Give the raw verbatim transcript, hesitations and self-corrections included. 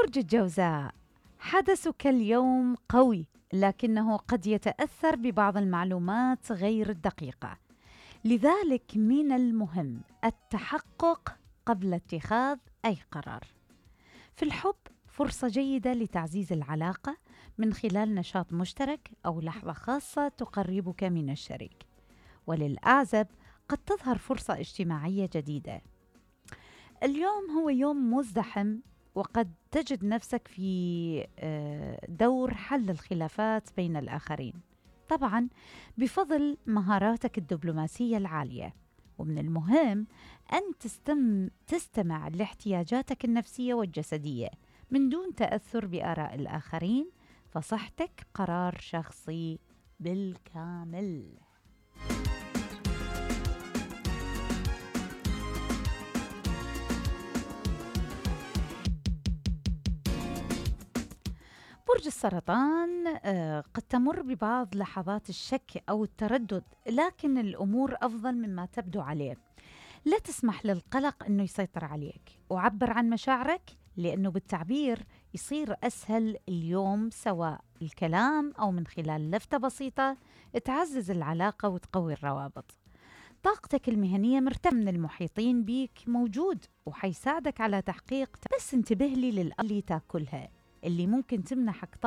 برج الجوزاء، حدثك اليوم قوي، لكنه قد يتأثر ببعض المعلومات غير الدقيقة، لذلك من المهم التحقق قبل اتخاذ أي قرار. في الحب، فرصة جيدة لتعزيز العلاقة من خلال نشاط مشترك أو لحظة خاصة تقربك من الشريك. وللأعزب، قد تظهر فرصة اجتماعية جديدة. اليوم هو يوم مزدحم، وقد تجد نفسك في آه، دور حل الخلافات بين الآخرين، طبعا بفضل مهاراتك الدبلوماسية العالية. ومن المهم أن تستم تستمع لاحتياجاتك النفسية والجسدية من دون تأثر بآراء الآخرين، فصحتك قرار شخصي بالكامل. برج السرطان، آه، قد تمر ببعض لحظات الشك أو التردد، لكن الأمور أفضل مما تبدو عليه. لا تسمح للقلق أنه يسيطر عليك، وعبر عن مشاعرك، لأنه بالتعبير يصير أسهل اليوم، سواء الكلام أو من خلال لفتة بسيطة تعزز العلاقة وتقوي الروابط. طاقتك المهنية مرتفعة، من المحيطين بيك موجود وحيساعدك على تحقيق، بس انتبه لي للأكل اللي تاكلها، اللي ممكن تمنحك